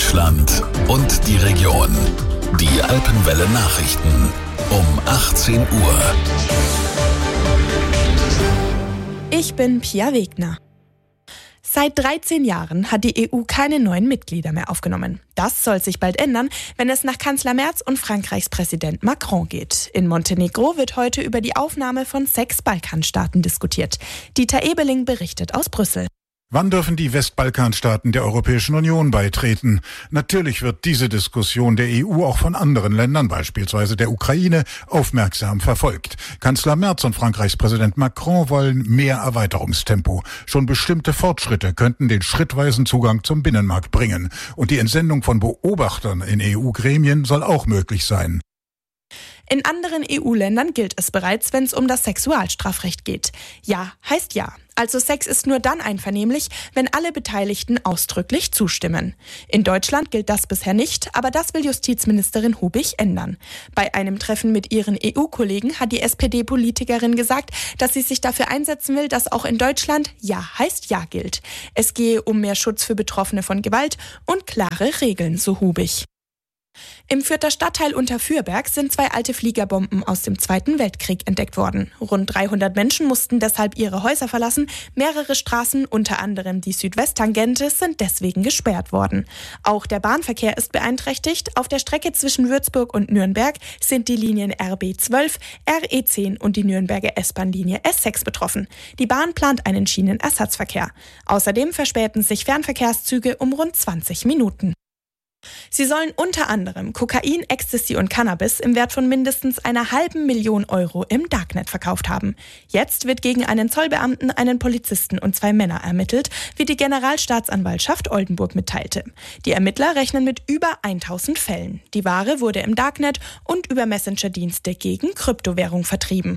Deutschland und die Region. Die Alpenwelle Nachrichten um 18 Uhr. Ich bin Pia Wegner. Seit 13 Jahren hat die EU keine neuen Mitglieder mehr aufgenommen. Das soll sich bald ändern, wenn es nach Kanzler Merz und Frankreichs Präsident Macron geht. In Montenegro wird heute über die Aufnahme von 6 Balkanstaaten diskutiert. Dieter Ebeling berichtet aus Brüssel. Wann dürfen die Westbalkanstaaten der Europäischen Union beitreten? Natürlich wird diese Diskussion der EU auch von anderen Ländern, beispielsweise der Ukraine, aufmerksam verfolgt. Kanzler Merz und Frankreichs Präsident Macron wollen mehr Erweiterungstempo. Schon bestimmte Fortschritte könnten den schrittweisen Zugang zum Binnenmarkt bringen. Und die Entsendung von Beobachtern in EU-Gremien soll auch möglich sein. In anderen EU-Ländern gilt es bereits, wenn es um das Sexualstrafrecht geht. Ja heißt ja. Also Sex ist nur dann einvernehmlich, wenn alle Beteiligten ausdrücklich zustimmen. In Deutschland gilt das bisher nicht, aber das will Justizministerin Hubich ändern. Bei einem Treffen mit ihren EU-Kollegen hat die SPD-Politikerin gesagt, dass sie sich dafür einsetzen will, dass auch in Deutschland Ja heißt Ja gilt. Es gehe um mehr Schutz für Betroffene von Gewalt und klare Regeln, so Hubich. Im Fürther Stadtteil Unterfürberg sind 2 alte Fliegerbomben aus dem Zweiten Weltkrieg entdeckt worden. Rund 300 Menschen mussten deshalb ihre Häuser verlassen. Mehrere Straßen, unter anderem die Südwesttangente, sind deswegen gesperrt worden. Auch der Bahnverkehr ist beeinträchtigt. Auf der Strecke zwischen Würzburg und Nürnberg sind die Linien RB12, RE10 und die Nürnberger S-Bahn-Linie S6 betroffen. Die Bahn plant einen Schienenersatzverkehr. Außerdem verspäten sich Fernverkehrszüge um rund 20 Minuten. Sie sollen unter anderem Kokain, Ecstasy und Cannabis im Wert von mindestens 500.000 Euro im Darknet verkauft haben. Jetzt wird gegen einen Zollbeamten, einen Polizisten und 2 Männer ermittelt, wie die Generalstaatsanwaltschaft Oldenburg mitteilte. Die Ermittler rechnen mit über 1000 Fällen. Die Ware wurde im Darknet und über Messenger-Dienste gegen Kryptowährung vertrieben.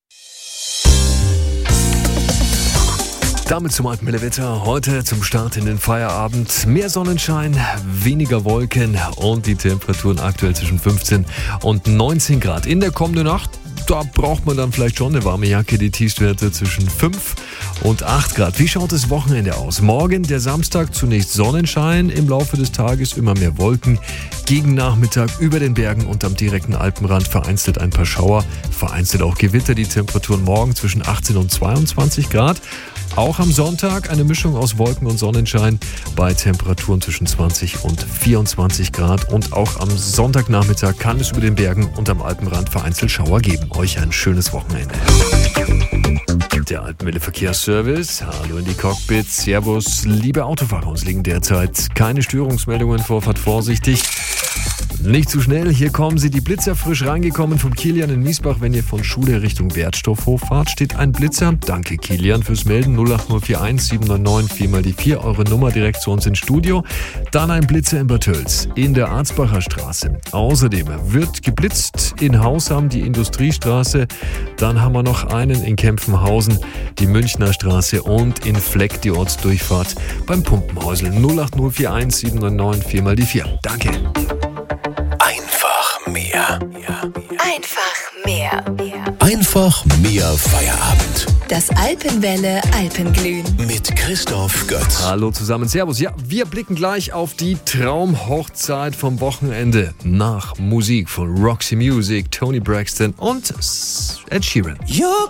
Damit zum Alpenwelle-Wetter. Heute zum Start in den Feierabend. Mehr Sonnenschein, weniger Wolken und die Temperaturen aktuell zwischen 15 und 19 Grad. In der kommenden Nacht, da braucht man dann vielleicht schon eine warme Jacke. Die Tiefstwerte zwischen 5 und 8 Grad. Wie schaut das Wochenende aus? Morgen, der Samstag, zunächst Sonnenschein. Im Laufe des Tages immer mehr Wolken. Gegen Nachmittag über den Bergen und am direkten Alpenrand vereinzelt ein paar Schauer. Vereinzelt auch Gewitter. Die Temperaturen morgen zwischen 18 und 22 Grad. Auch am Sonntag eine Mischung aus Wolken und Sonnenschein bei Temperaturen zwischen 20 und 24 Grad. Und auch am Sonntagnachmittag kann es über den Bergen und am Alpenrand vereinzelt Schauer geben. Euch ein schönes Wochenende. Der Alpenwelle Verkehrsservice. Hallo in die Cockpits. Servus. Liebe Autofahrer, uns liegen derzeit keine Störungsmeldungen vor. Fahrt vorsichtig. Nicht zu schnell, hier kommen sie, die Blitzer frisch reingekommen vom Kilian in Miesbach. Wenn ihr von Schule Richtung Wertstoffhof fahrt, steht ein Blitzer. Danke Kilian fürs Melden, 08041 799 4 mal die 4, eure Nummer direkt zu uns ins Studio. Dann ein Blitzer in Bad Tölz, in der Arzbacher Straße. Außerdem wird geblitzt in Hausham, die Industriestraße. Dann haben wir noch einen in Kempfenhausen, die Münchner Straße und in Fleck die Ortsdurchfahrt beim Pumpenhäusl. 08041 799 4 mal die 4. Danke. Einfach mehr. Einfach mehr. Einfach mehr Feierabend. Das Alpenwelle Alpenglühen. Mit Christoph Götz. Hallo zusammen, servus. Ja, wir blicken gleich auf die Traumhochzeit vom Wochenende. Nach Musik von Roxy Music, Toni Braxton und Ed Sheeran. You're